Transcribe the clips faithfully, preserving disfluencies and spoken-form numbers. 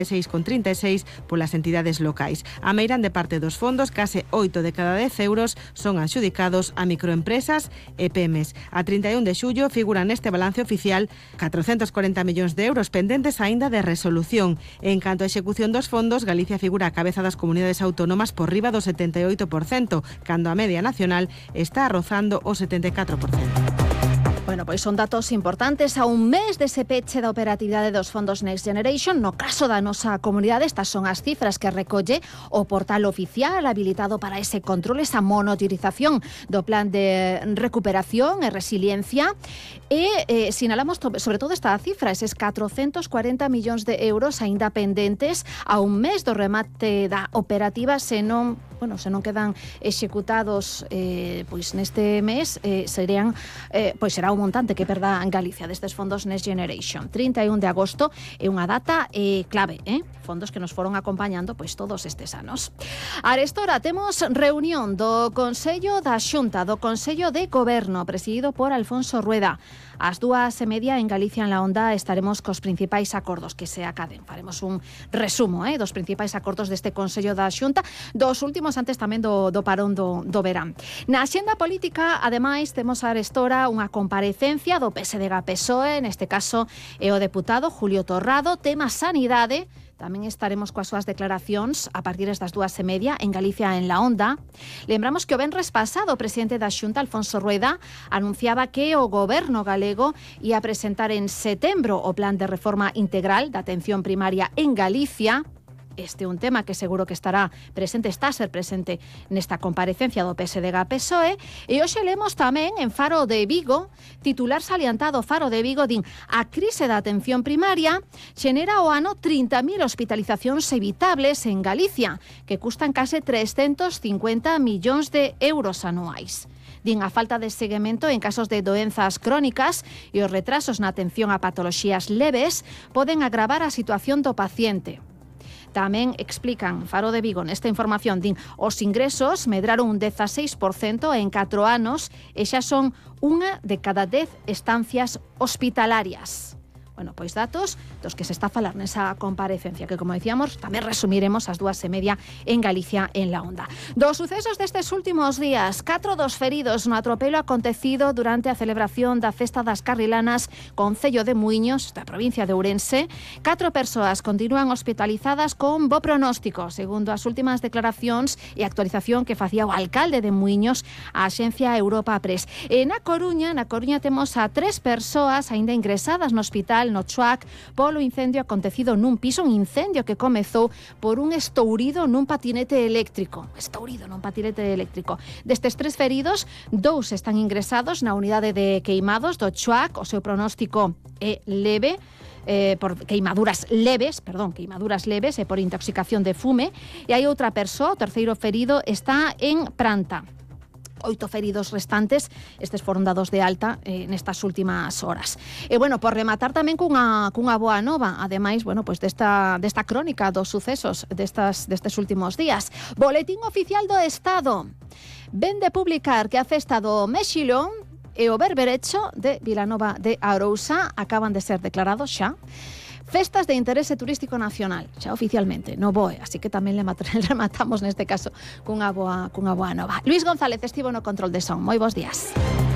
seis coma trinta e seis polas entidades locais. A meirande parte dos fondos, case oito de cada dez euros, son adxudicados a microempresas e pymes. A trinta e un de xullo figuran neste balance oficial catrocentos corenta millóns de euros pendentes aínda de resolución. En canto a execución dos fondos, Galicia figura a cabeza das comunidades autónomas por riba do setenta e oito por cento, cando a media nacional está rozando o setenta e catro por cento. Bueno, pois son datos importantes a un mes dese peche da operatividade dos fondos Next Generation. No caso da nosa comunidade, estas son as cifras que recolle o portal oficial habilitado para ese control, esa monitorización do plan de recuperación e resiliencia. E eh, sinalamos sobre todo esta cifra, eses catrocentos corenta millóns de euros aínda pendentes a un mes do remate da operativa, se non bueno, se non quedan executados eh, pois neste mes, eh, serían, eh, pois será un montante que perda en Galicia destes fondos Next Generation. trinta e un de agosto é unha data eh, clave, eh? fondos que nos foron acompañando pois todos estes anos. Arestora temos reunión do Consello da Xunta, do Consello de Goberno, presidido por Alfonso Rueda. Ás dúas e media en Galicia en la Onda estaremos cos principais acordos que se acaden. Faremos un resumo eh, dos principais acordos deste Consello da Xunta, dos últimos antes tamén do, do parón do, do verán. Na axenda política, ademais, temos arestora unha comparecencia do P S D G P S O E, neste caso é o deputado Julio Torrado, tema sanidade. Tamén estaremos coas súas declaracións a partir das dúas e media en Galicia en la Onda. Lembramos que o venres pasado o presidente da Xunta, Alfonso Rueda, anunciaba que o goberno galego ia presentar en setembro o plan de reforma integral da atención primaria en Galicia. Este é un tema que seguro que estará presente, está a ser presente nesta comparecencia do P S D G P S O E. E hoxe lemos tamén en Faro de Vigo, titular salientado Faro de Vigo, din a crise da atención primaria xenera o ano trinta mil hospitalizacións evitables en Galicia, que custan case trescentos cincuenta millóns de euros anuais. Din a falta de seguimento en casos de doenzas crónicas e os retrasos na atención a patoloxías leves poden agravar a situación do paciente. Tamén explican Faro de Vigo nesta información, din os ingresos medraron un dieciséis por cento en catro anos e xa son unha de cada dez estancias hospitalarias. Bueno, pois datos dos que se está a falar nesa comparecencia, que, como decíamos, tamén resumiremos ás dúas e media en Galicia en la Onda. Dos sucesos destes últimos días, catro dos feridos no atropelo acontecido durante a celebración da Festa das Carrilanas Concello de Muiños, da provincia de Ourense. Catro persoas continúan hospitalizadas con bo pronóstico, segundo as últimas declaracións e actualización que facía o alcalde de Muiños a Axencia Europa Press. E na Coruña, na Coruña temos a tres persoas aínda ingresadas no hospital no Chuac polo incendio acontecido nun piso, un incendio que comezou por un estourido nun patinete eléctrico. Estourido nun patinete eléctrico. Destes tres feridos, dous están ingresados na unidade de queimados do Chuac, o seu pronóstico é leve, Eh, por queimaduras leves, perdón, queimaduras leves e por intoxicación de fume, e hai outra persoa, o terceiro ferido, está en Pranta. Oito feridos restantes, estes foron dados de alta eh, nestas últimas horas. E bueno, por rematar tamén cunha, cunha boa nova, ademais, bueno, pois desta, desta crónica dos sucesos destas, destes últimos días. Boletín Oficial do Estado ven de publicar que a festa do Mexilón e o Berberecho de Vilanova de Arousa acaban de ser declarados xa festas de interese turístico nacional, xa oficialmente, no B O E, así que tamén le rematamos neste caso cunha boa, cunha boa nova. Luis González estivo no control de son. Moi bons días.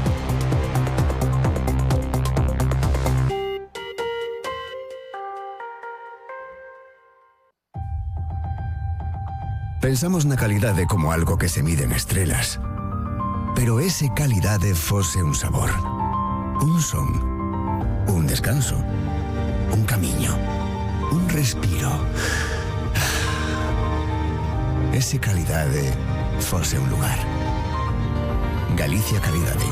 Pensamos na calidade como algo que se mide en estrelas. Pero ese calidade fose un sabor, un son, un descanso, un camiño, un respiro. Ese calidade fose un lugar. Galicia Calidade.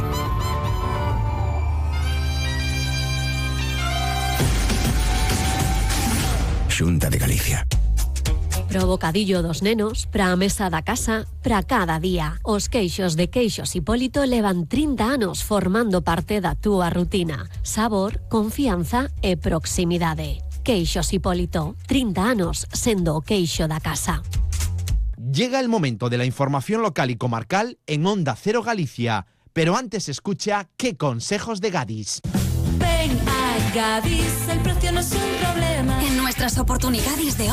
Xunta de Galicia. Pro bocadillo dos nenos, pra a mesa da casa, pra cada día. Os queixos de Queixos Hipólito levan trinta anos formando parte da túa rutina. Sabor, confianza e proximidade. Queixos Hipólito, trinta anos sendo o queixo da casa. Llega el momento de la información local y comarcal en Onda Cero Galicia, pero antes escucha qué consejos de Gadis. Ven aquí. Gadis, el precio no es un problema. En nuestras oportunidades de